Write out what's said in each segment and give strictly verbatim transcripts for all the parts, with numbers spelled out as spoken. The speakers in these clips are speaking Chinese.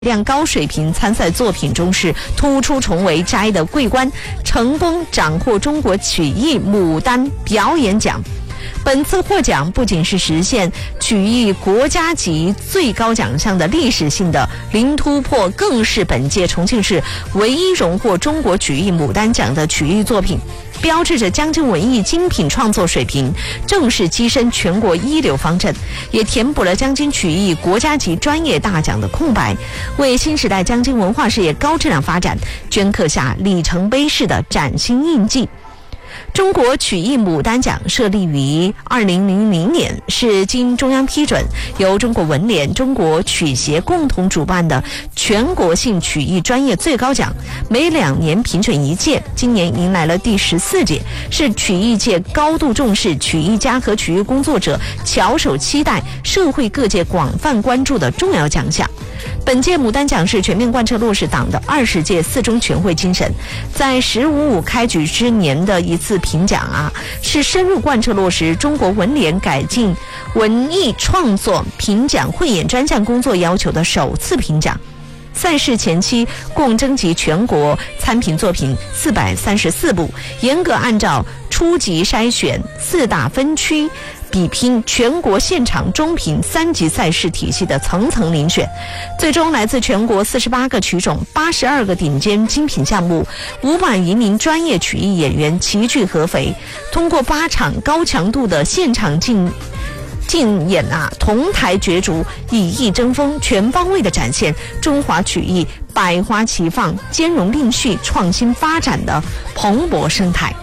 量高水平参赛作品中是突出重围摘得桂冠，成功斩获中国曲艺牡丹表演奖。本次获奖不仅是实现曲艺国家级最高奖项的历史性的零突破，更是本届重庆市唯一荣获中国曲艺牡丹奖的曲艺作品，标志着江津文艺精品创作水平正式跻身全国一流方阵，也填补了江津曲艺国家级专业大奖的空白，为新时代江津文化事业高质量发展镌刻下里程碑式的崭新印记。中国曲艺牡丹奖设立于二零零零年，是经中央批准，由中国文联、中国曲协共同主办的全国性曲艺专业最高奖，每两年评选一届，今年迎来了第十四届，是曲艺界高度重视、曲艺家和曲艺工作者翘首期待、社会各界广泛关注的重要奖项。本届牡丹奖是全面贯彻落实党的二十届四中全会精神，在“十五五”开举之年的一次评奖啊，是深入贯彻落实中国文联改进文艺创作评奖汇演专项工作要求的首次评奖。赛事前期共征集全国参评作品四百三十四部，严格按照初级筛选、四大分区比拼、全国现场中评三级赛事体系的层层遴选，最终来自全国四十八个曲种、八十二个顶尖精品项目、五百余名专业曲艺演员齐聚合肥，通过八场高强度的现场竞竞演啊，同台角逐，以艺争锋，全方位的展现中华曲艺百花齐放、兼容并蓄、创新发展的蓬勃生态。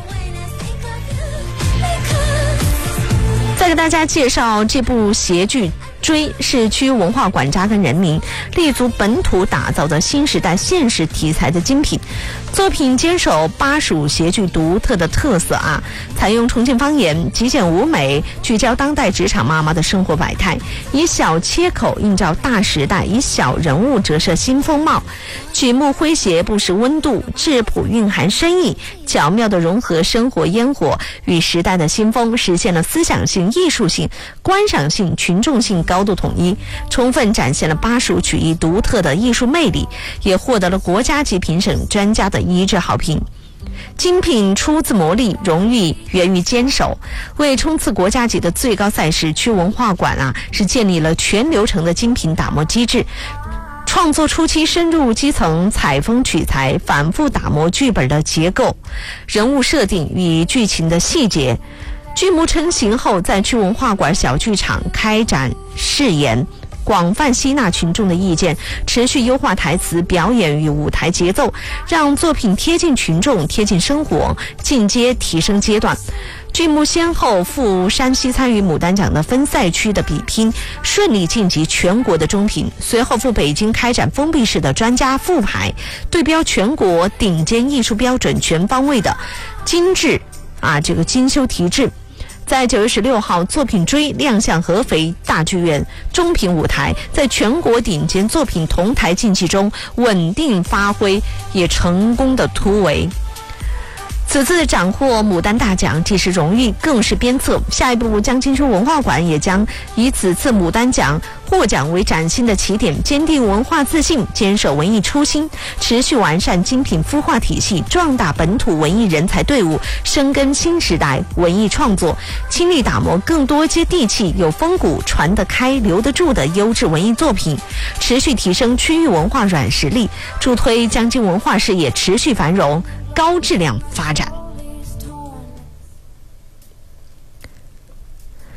再给大家介绍这部谐剧《追》，是区文化馆扎根人民，立足本土打造的新时代现实题材的精品作品，坚守巴蜀谐剧独特的特色啊，采用重庆方言，极简舞美，聚焦当代职场妈妈的生活百态，以小切口映照大时代，以小人物折射新风貌。曲目诙谐不失温度，质朴蕴含深意，巧妙地融合生活烟火与时代的新风，实现了思想性、艺术性、观赏性、群众性高度统一，充分展现了巴蜀曲艺独特的艺术魅力，也获得了国家级评审专家的一致好评。精品出自磨砺，荣誉源于坚守。为冲刺国家级的最高赛事，区文化馆啊是建立了全流程的精品打磨机制。创作初期深入基层，采风取材，反复打磨剧本的结构、人物设定与剧情的细节。剧目成型后，在区文化馆小剧场开展试演，广泛吸纳群众的意见，持续优化台词、表演与舞台节奏，让作品贴近群众、贴近生活，进阶提升阶段。剧目先后赴山西参与牡丹奖的分赛区的比拼，顺利晋级全国的中评，随后赴北京开展封闭式的专家复排，对标全国顶尖艺术标准，全方位的精致啊这个精修提质。在九月十六号，作品《追》亮相合肥大剧院中评舞台，在全国顶尖作品同台竞技中稳定发挥，也成功的突围。此次斩获牡丹大奖，既是荣誉，更是鞭策。下一步，江津区文化馆也将以此次牡丹奖获奖为崭新的起点，坚定文化自信，坚守文艺初心，持续完善精品孵化体系，壮大本土文艺人才队伍，深耕新时代文艺创作，倾力打磨更多接地气、有风骨、传得开、留得住的优质文艺作品，持续提升区域文化软实力，助推江津文化事业持续繁荣、高质量发展。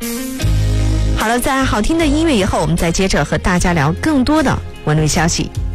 好了，在好听的音乐以后，我们再接着和大家聊更多的文旅消息。